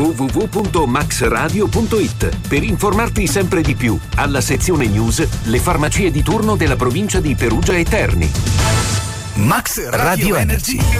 www.maxradio.it per informarti sempre di più. Alla sezione news, le farmacie di turno della provincia di Perugia e Terni. Max Radio Energy.